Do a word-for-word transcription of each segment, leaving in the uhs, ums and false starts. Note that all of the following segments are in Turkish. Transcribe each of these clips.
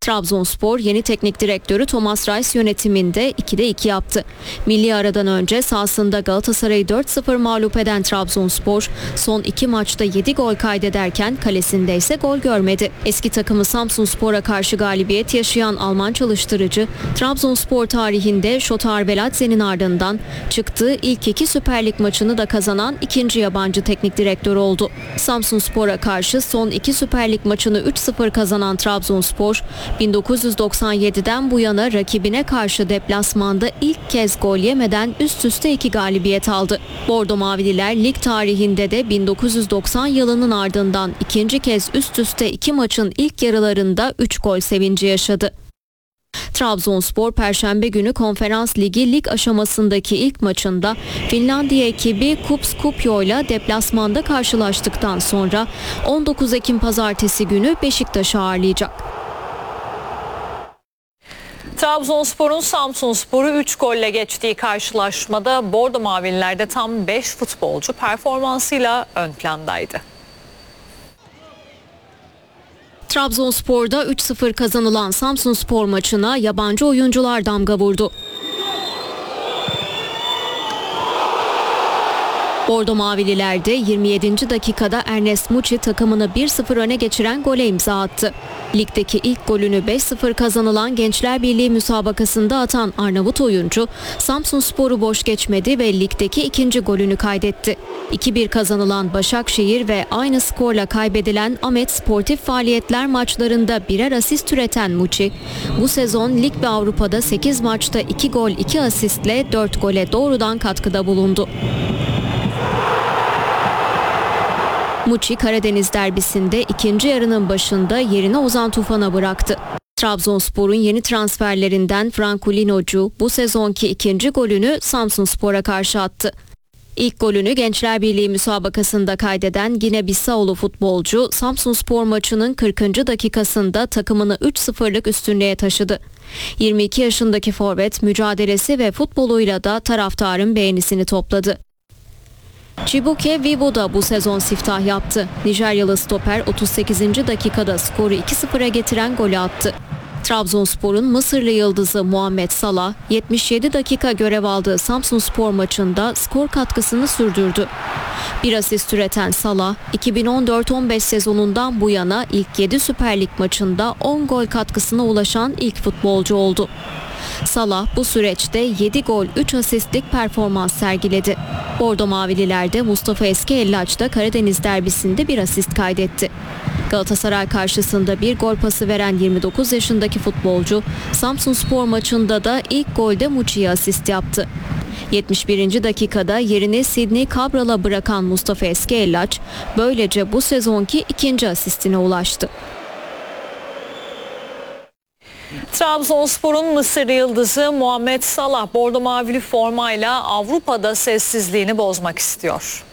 Trabzonspor yeni teknik direktörü Thomas Reis yönetiminde ikide iki yaptı. Milli aradan önce sahasında Galatasaray'ı dört sıfır mağlup eden Trabzonspor son iki maçta yedi gol kaydederken kalesinde ise gol görmedi. Eski takımı Samsunspor'a karşı galibiyet yaşayan Alman çalıştırıcı Trabzonspor tarihinde Şota Arveladze'nin ardından çıktığı ilk iki Süper Lig maçını da kazanan ikinci yabancı teknik direktör oldu. Samsunspor'a karşı son iki Süper Lig maçını üç sıfır kazanan Trabzonspor bin dokuz yüz doksan yediden bu yana rakibine karşı deplasmanda ilk kez gol yemeden üst üste iki galibiyet aldı. Bordo Mavililer lig tarihinde de bin dokuz yüz doksan yılının ardından ikinci kez üst üste iki maçın ilk yarılarında üç gol sevinci yaşadı. Trabzonspor Perşembe günü Konferans Ligi lig aşamasındaki ilk maçında Finlandiya ekibi Kupskupyo ile deplasmanda karşılaştıktan sonra on dokuz Ekim Pazartesi günü Beşiktaş'ı ağırlayacak. Trabzonspor'un Samsunspor'u üç golle geçtiği karşılaşmada Bordo Mavililer'de tam beş futbolcu performansıyla ön plandaydı. Trabzonspor'da üç sıfır kazanılan Samsunspor maçına yabancı oyuncular damga vurdu. Bordo Mavililer'de yirmi yedinci dakikada Ernest Muçi takımını bir sıfır öne geçiren gole imza attı. Ligdeki ilk golünü beş sıfır kazanılan Gençler Birliği müsabakasında atan Arnavut oyuncu Samsunspor'u boş geçmedi ve ligdeki ikinci golünü kaydetti. iki bir kazanılan Başakşehir ve aynı skorla kaybedilen Ahmet Sportif Faaliyetler maçlarında birer asist üreten Muçi, bu sezon lig ve Avrupa'da sekiz maçta iki gol iki asistle dört gole doğrudan katkıda bulundu. Muçi Karadeniz derbisinde ikinci yarının başında yerini Ozan Tufan'a bıraktı. Trabzonspor'un yeni transferlerinden Franco Linocu bu sezonki ikinci golünü Samsunspor'a karşı attı. İlk golünü Gençler Birliği müsabakasında kaydeden Gine-Bissau'lu futbolcu Samsunspor maçının kırkıncı dakikasında takımını üç sıfırlık üstünlüğe taşıdı. yirmi iki yaşındaki forvet mücadelesi ve futboluyla da taraftarın beğenisini topladı. Chibuke Vivo da bu sezon siftah yaptı. Nijeryalı stoper otuz sekizinci dakikada skoru iki sıfıra getiren golü attı. Trabzonspor'un Mısırlı yıldızı Muhammed Salah yetmiş yedi dakika görev aldığı Samsunspor maçında skor katkısını sürdürdü. Bir asist üreten Salah iki bin on dört on beş sezonundan bu yana ilk yedi Süper Lig maçında on gol katkısına ulaşan ilk futbolcu oldu. Salah bu süreçte yedi gol üç asistlik performans sergiledi. Bordo Mavililer'de Mustafa Eskiellaç da Karadeniz derbisinde bir asist kaydetti. Galatasaray karşısında bir gol pası veren yirmi dokuz yaşındaki futbolcu Samsunspor maçında da ilk golde Muçi'ye asist yaptı. yetmiş birinci dakikada yerini Sidney Cabral'a bırakan Mustafa Eskiellaç böylece bu sezonki ikinci asistine ulaştı. Trabzonspor'un Mısır yıldızı Muhammed Salah bordo mavili formayla Avrupa'da sessizliğini bozmak istiyor.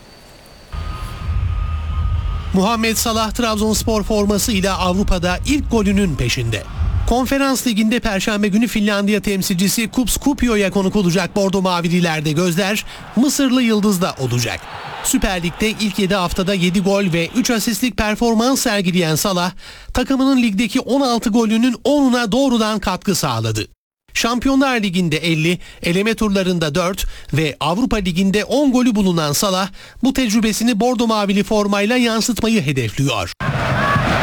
Muhammed Salah Trabzonspor formasıyla Avrupa'da ilk golünün peşinde. Konferans Ligi'nde Perşembe günü Finlandiya temsilcisi Kupskupyo'ya konuk olacak Bordo Mavililerde gözler Mısırlı yıldızda olacak. Süper Lig'de ilk yedi haftada yedi gol ve üç asistlik performans sergileyen Salah, takımının ligdeki on altı golünün onuna doğrudan katkı sağladı. Şampiyonlar Ligi'nde elli, eleme turlarında dört ve Avrupa Ligi'nde on golü bulunan Salah, bu tecrübesini Bordo Mavili formayla yansıtmayı hedefliyor.